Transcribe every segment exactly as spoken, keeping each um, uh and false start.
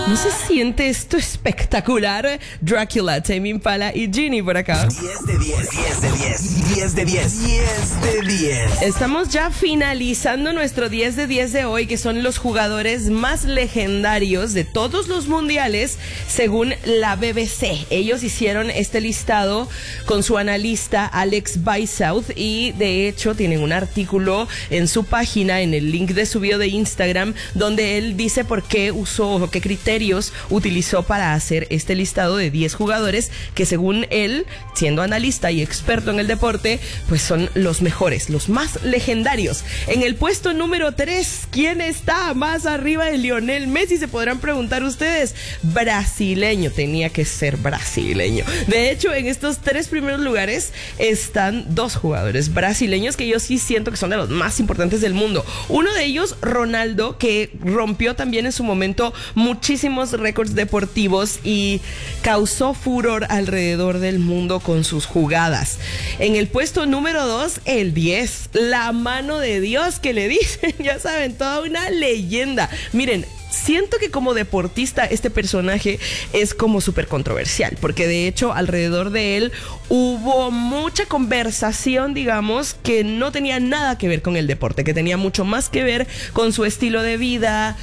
¿No se siente esto espectacular? Dracula, Tame Impala y Genie por acá. diez de diez, diez de diez, diez de diez, diez de diez. Estamos ya finalizando nuestro diez de diez de hoy, que son los jugadores más legendarios de todos los mundiales, según la B B C. Ellos hicieron este listado con su analista Alex Bysouth y de hecho tienen un artículo en su página, en el link de su bio de Instagram, donde él dice por qué usó o qué criterios utilizó para hacer este listado de diez jugadores que, según él, siendo analista y experto en el deporte, pues son los mejores, los más legendarios. En el puesto número tres, ¿quién está más arriba de Lionel Messi? Se podrán preguntar ustedes. Brasileño, tenía que ser brasileño. De hecho, en estos tres primeros lugares están dos jugadores brasileños que yo sí siento que son de los más importantes del mundo. Uno de ellos, Ronaldo, que rompió también en su momento muchísimos récords deportivos y causó furor alrededor del mundo con sus jugadas. En el puesto número dos, el diez, la mano de Dios que le dicen, ya saben, toda una leyenda. Miren, siento que como deportista este personaje es como súper controversial, porque de hecho alrededor de él hubo mucha conversación, digamos, que no tenía nada que ver con el deporte, que tenía mucho más que ver con su estilo de vida,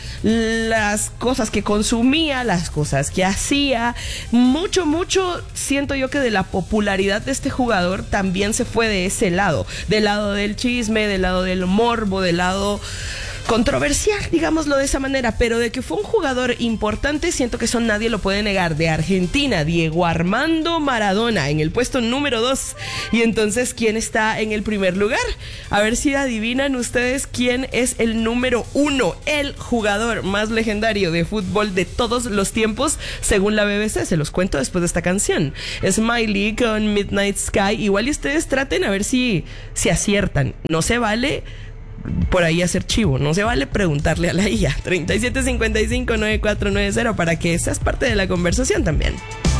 las cosas que consumía, las cosas que hacía. Mucho, mucho siento yo que de la popularidad de este jugador también se fue de ese lado, del lado del chisme, del lado del morbo, del lado controversial, digámoslo de esa manera, pero de que fue un jugador importante, siento que eso nadie lo puede negar. De Argentina, Diego Armando Maradona, en el puesto número dos. Y entonces, ¿quién está en el primer lugar? A ver si adivinan ustedes quién es el número uno, el jugador más legendario de fútbol de todos los tiempos, según la B B C. Se los cuento después de esta canción. Smiley con Midnight Sky. Igual y ustedes traten a ver si, si aciertan. No se vale por ahí hacer chivo, no se vale preguntarle a la I A. Treinta y siete cincuenta y cinco noventa y cuatro noventa para que seas parte de la conversación también.